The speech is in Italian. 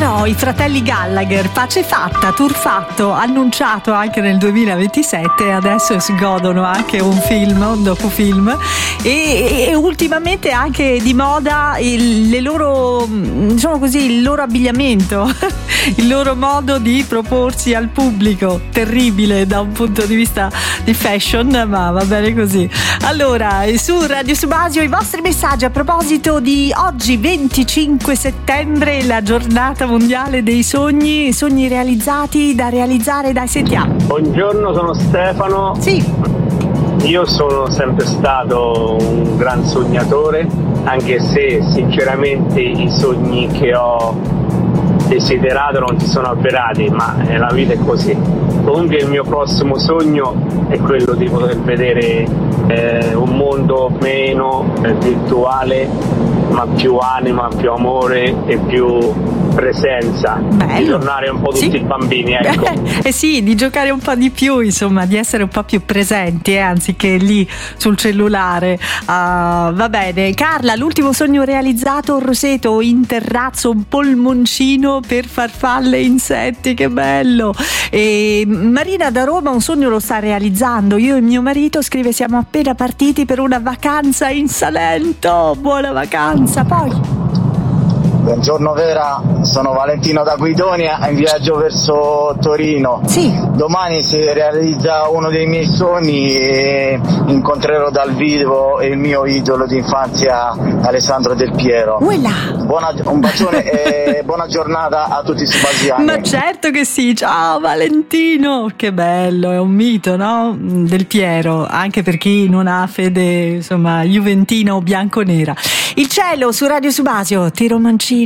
però i fratelli Gallagher, pace fatta, tour fatto, annunciato anche nel 2027, adesso si godono anche un film, un docufilm, e ultimamente anche di moda le loro, diciamo così, il loro abbigliamento, il loro modo di proporsi al pubblico, terribile da un punto di vista di fashion, ma va bene così. Allora, su Radio Subasio i vostri messaggi a proposito di oggi 25 settembre, la giornata mondiale dei sogni realizzati, da realizzare, dai, sentiamo. Buongiorno, sono Stefano. Sì. Io sono sempre stato un gran sognatore, anche se sinceramente i sogni che ho desiderato non si sono avverati, ma la vita è così. Comunque il mio prossimo sogno è quello di poter vedere un mondo meno virtuale, ma più anima, più amore e più presenza. Bello. Di tornare un po' tutti bambini, ecco. Sì, di giocare un po' di più, insomma, di essere un po' più presenti, anziché lì sul cellulare. Va bene. Carla, l'ultimo sogno realizzato, Roseto, in terrazzo, un polmoncino per farfalle e insetti, che bello. E Marina da Roma un sogno lo sta realizzando. Io e mio marito, scrive, siamo appena partiti per una vacanza in Salento. Buona vacanza. Poi buongiorno Vera, sono Valentino da Guidonia, in viaggio verso Torino. Sì. Domani si realizza uno dei miei sogni e incontrerò dal vivo il mio idolo d'infanzia Alessandro Del Piero. Un bacione e buona giornata a tutti i subasiani. Ma certo che sì, ciao Valentino, che bello, è un mito, no? Del Piero, anche per chi non ha fede, insomma, juventina o bianconera. Il cielo su Radio Subasio, Tiro Mancini.